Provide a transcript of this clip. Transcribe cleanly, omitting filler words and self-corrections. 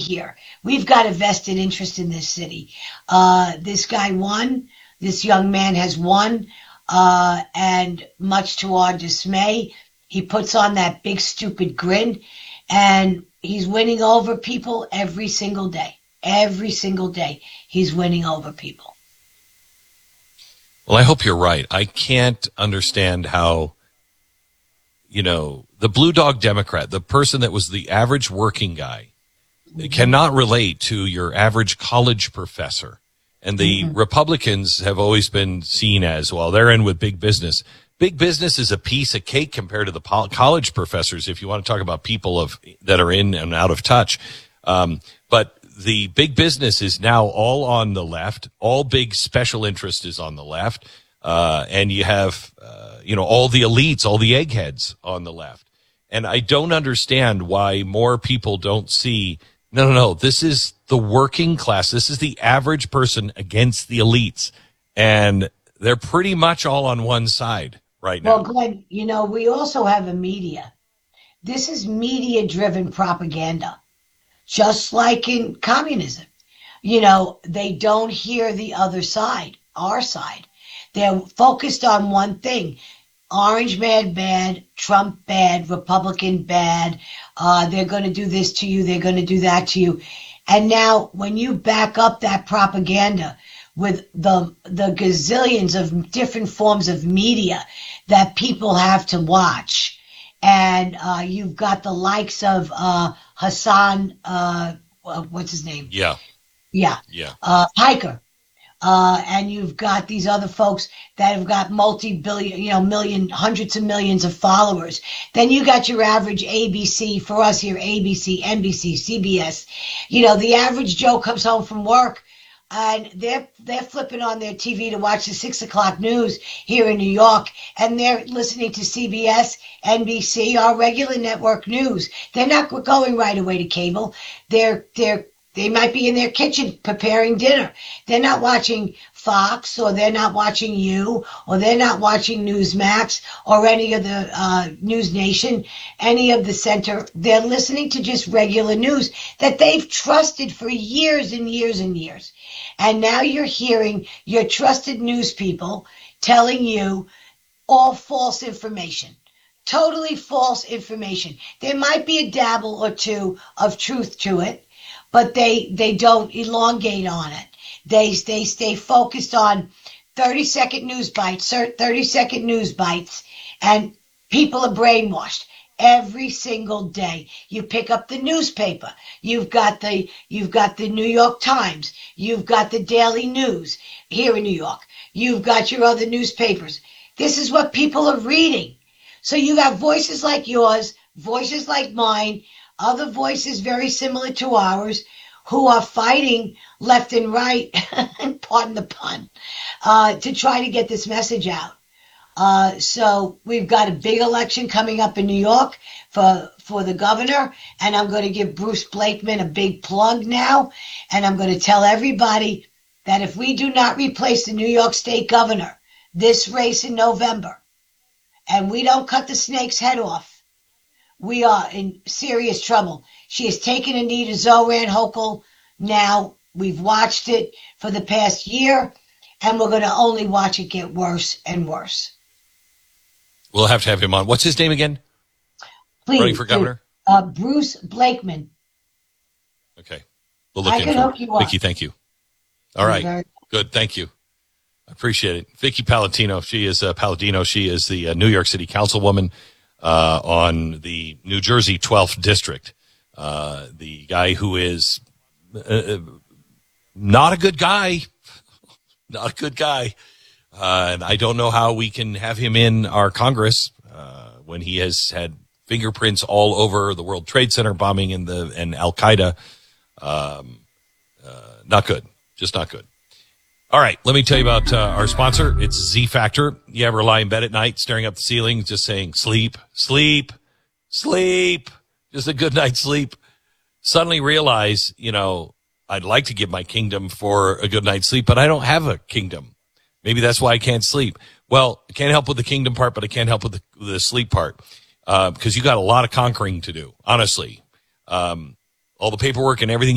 here. We've got a vested interest in this city. This guy won. This young man has won. And much to our dismay, he puts on that big stupid grin, and he's winning over people every single day. Every single day, he's winning over people. Well, I hope you're right. I can't understand how, the Blue Dog Democrat, the person that was the average working guy, cannot relate to your average college professor. And the Republicans have always been seen as, well, they're in with big business. Big business is a piece of cake compared to the college professors, if you want to talk about people that are in and out of touch. But the big business is now all on the left. All big special interest is on the left. And you have, all the elites, all the eggheads on the left. And I don't understand why more people don't see, no, this is the working class. This is the average person against the elites. And they're pretty much all on one side right now. Well, Glenn, we also have a media. This is media-driven propaganda, just like in communism. They don't hear the other side, our side. They're focused on one thing. Orange man bad, Trump bad, Republican bad. They're going to do this to you. They're going to do that to you. And now when you back up that propaganda with the gazillions of different forms of media that people have to watch, and you've got the likes of Hassan, what's his name? Yeah. Hiker. And you've got these other folks that have got multi-billion, hundreds of millions of followers. Then you got your average ABC, for us here, ABC, NBC, CBS. The average Joe comes home from work and they're flipping on their TV to watch the 6 o'clock news here in New York, and they're listening to CBS, NBC, our regular network news. They're not going right away to cable. They might be in their kitchen preparing dinner. They're not watching Fox, or they're not watching You, or they're not watching Newsmax, or any of the News Nation, any of the center. They're listening to just regular news that they've trusted for years and years and years. And now you're hearing your trusted news people telling you all false information. Totally false information. There might be a dabble or two of truth to it, but they don't elongate on it. They stay focused on 30-second news bites, and people are brainwashed every single day. You pick up the newspaper. You've got the New York Times. You've got the Daily News here in New York. You've got your other newspapers. This is what people are reading. So you have voices like yours, voices like mine, other voices very similar to ours, who are fighting left and right, pardon the pun, to try to get this message out. So we've got a big election coming up in New York for the governor, and I'm going to give Bruce Blakeman a big plug now, and I'm going to tell everybody that if we do not replace the New York State governor this race in November, and we don't cut the snake's head off, we are in serious trouble. She has taken a knee to Zoran Hochul. Now we've watched it for the past year, and we're going to only watch it get worse and worse. We'll have to have him on. What's his name again? Please, running for governor? Bruce Blakeman. Okay. We'll look into it. Vicki, thank you. All right. Good. Thank you. I appreciate it. Vicki Paladino. She is the New York City councilwoman on the New Jersey 12th district. The guy who is not a good guy. Not a good guy. And I don't know how we can have him in our Congress when he has had fingerprints all over the World Trade Center bombing and Al-Qaeda. Not good. Just not good. All right, let me tell you about our sponsor. It's Z Factor. You ever lie in bed at night, staring up the ceiling, just saying, sleep, sleep, sleep, just a good night's sleep. Suddenly realize, I'd like to give my kingdom for a good night's sleep, but I don't have a kingdom. Maybe that's why I can't sleep. Well, I can't help with the kingdom part, but I can't help with the sleep part because you got a lot of conquering to do, honestly. All the paperwork and everything